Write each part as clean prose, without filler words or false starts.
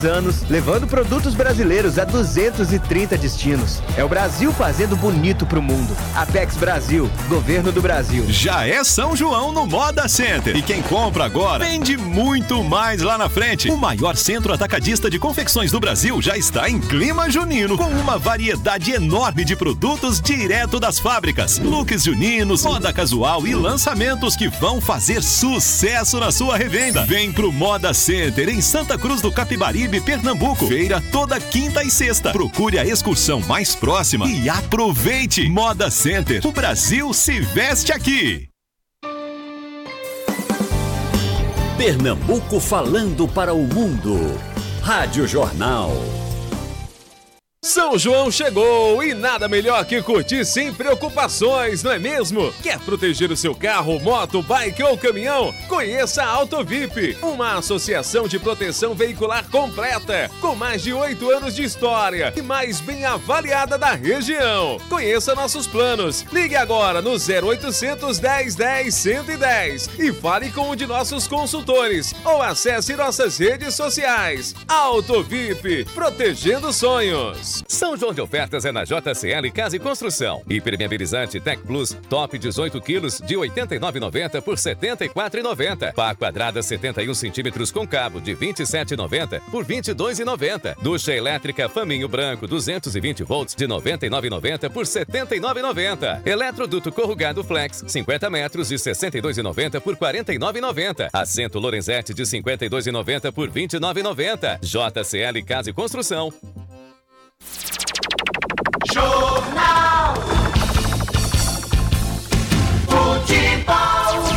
anos, levando produtos brasileiros a 230 destinos. É o Brasil fazendo bonito pro mundo. Apex Brasil, Governo do Brasil. Já é São João no Moda Center. E quem compra agora, vende muito mais lá na frente. O maior centro atacadista de confecções do Brasil já está em clima junino, com uma variedade enorme de produtos direto das fábricas. Looks juninos, moda casual e lançamentos que vão fazer sucesso na sua revenda. Vem pro Moda Center em Santa Cruz do Capibaribe, Pernambuco. Feira toda quinta e sexta. Procure a excursão mais próxima e aproveite. Moda Center. O Brasil se veste aqui. Pernambuco falando para o mundo. Rádio Jornal. São João chegou e nada melhor que curtir sem preocupações, não é mesmo? Quer proteger o seu carro, moto, bike ou caminhão? Conheça a Autovip, uma associação de proteção veicular completa, com mais de 8 anos de história e mais bem avaliada da região. Conheça nossos planos. Ligue agora no 0800 10 10 110 e fale com um de nossos consultores ou acesse nossas redes sociais. Autovip, protegendo sonhos. São João de ofertas é na JCL Casa e Construção. Impermeabilizante Tec Plus Top 18 quilos de R$ 89,90 por R$ 74,90. Pá quadrada 71 centímetros com cabo de R$ 27,90 por R$ 22,90. Ducha elétrica Faminho Branco 220 volts de R$ 99,90 por R$ 79,90. Eletroduto corrugado Flex 50 metros de R$ 62,90 por R$ 49,90. Assento Lorenzetti de R$ 52,90 por R$ 29,90. JCL Casa e Construção. Jornal Futebol.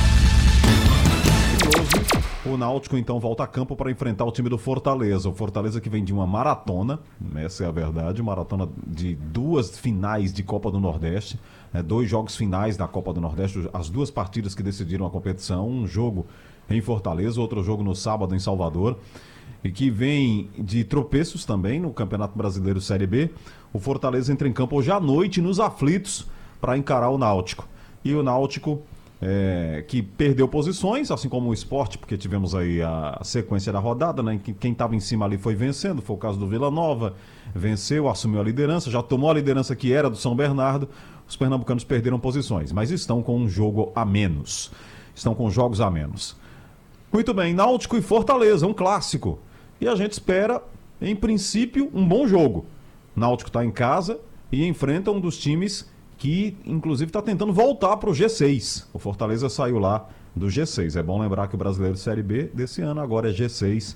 O Náutico então volta a campo para enfrentar o time do Fortaleza. O Fortaleza que vem de uma maratona, essa é a verdade, maratona de 2 finais de Copa do Nordeste, 2 jogos finais da Copa do Nordeste, as 2 partidas que decidiram a competição, um jogo em Fortaleza, outro jogo no sábado em Salvador, e que vem de tropeços também no Campeonato Brasileiro Série B. O Fortaleza entra em campo hoje à noite nos aflitos para encarar o Náutico. E o Náutico que perdeu posições, assim como o Sport, porque tivemos aí a sequência da rodada, né? Quem estava em cima ali foi vencendo, foi o caso do Vila Nova, venceu, assumiu a liderança, já tomou a liderança que era do São Bernardo. Os pernambucanos perderam posições, mas estão com um jogo a menos. Estão com jogos a menos. Muito bem, Náutico e Fortaleza, um clássico. E a gente espera, em princípio, um bom jogo. O Náutico está em casa e enfrenta um dos times que, inclusive, está tentando voltar para o G6. O Fortaleza saiu lá do G6. É bom lembrar que o Brasileiro Série B desse ano agora é G6.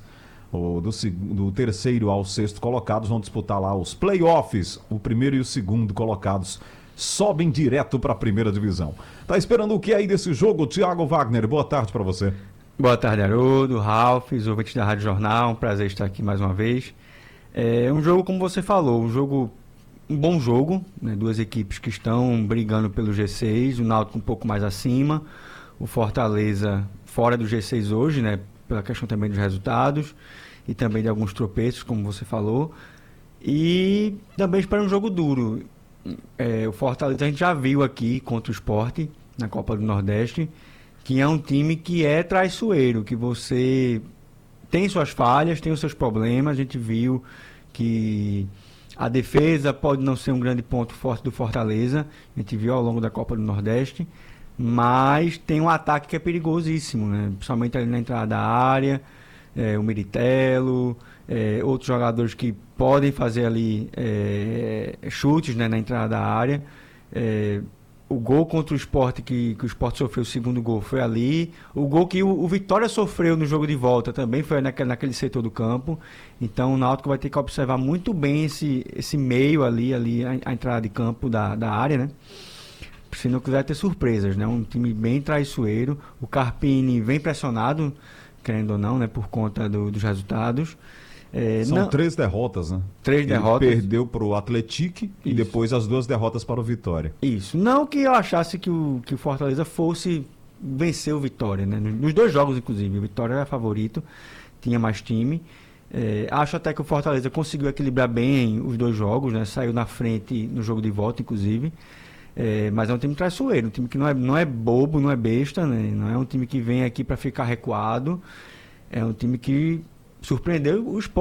Do terceiro ao sexto colocados vão disputar lá os playoffs. O primeiro e o segundo colocados sobem direto para a primeira divisão. Tá esperando o que aí desse jogo, Thiago Wagner? Boa tarde para você. Boa tarde, Haroldo, Ralf, os ouvintes da Rádio Jornal, um prazer estar aqui mais uma vez. É um jogo, como você falou, um bom jogo, né? 2 equipes que estão brigando pelo G6, o Náutico um pouco mais acima, o Fortaleza fora do G6 hoje, né? Pela questão também dos resultados e também de alguns tropeços, como você falou, e também espera um jogo duro. O Fortaleza a gente já viu aqui contra o Sport na Copa do Nordeste, que é um time que é traiçoeiro, que você tem suas falhas, tem os seus problemas. A gente viu que a defesa pode não ser um grande ponto forte do Fortaleza, a gente viu ao longo da Copa do Nordeste, mas tem um ataque que é perigosíssimo, né? Principalmente ali na entrada da área, o Meritelo, outros jogadores que podem fazer ali chutes, né, na entrada da área. O gol contra o Sport, que o Sport sofreu, o segundo gol foi ali. O gol que o Vitória sofreu no jogo de volta também foi naquele setor do campo. Então o Náutico vai ter que observar muito bem esse meio ali a entrada de campo da área, né? Se não quiser ter surpresas, né? Um time bem traiçoeiro. O Carpini vem pressionado, querendo ou não, né? Por conta dos resultados. São 3 derrotas, né? 3 derrotas. Ele perdeu para o Atlético e depois as 2 derrotas para o Vitória. Isso. Não que eu achasse que o Fortaleza fosse vencer o Vitória, né? Nos 2 jogos, inclusive. O Vitória era favorito, tinha mais time. Acho até que o Fortaleza conseguiu equilibrar bem os 2 jogos, né? Saiu na frente no jogo de volta, inclusive. Mas é um time traiçoeiro, um time que não é bobo, não é besta, né? Não é um time que vem aqui para ficar recuado. É um time que surpreendeu o Sport.